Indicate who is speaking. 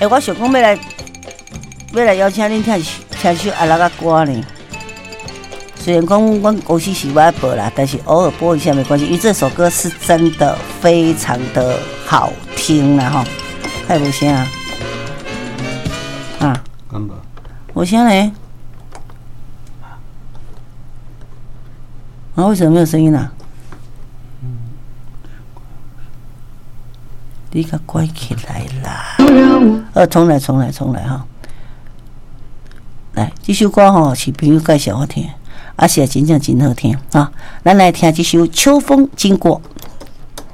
Speaker 1: 我想讲要来邀请恁听首阿拉个歌呢。虽然讲阮公司是我播啦，但是偶尔播一下没关系，因为这首歌是真的非常的好听啦吼。太无声啊！啊，
Speaker 2: 干吧。
Speaker 1: 无声呢？啊，为什么没有声音啊？你给关起来啦！重来哈！来，这首歌吼是朋友介绍我听，而且真正真好听啊！咱来听这首《秋风经过》。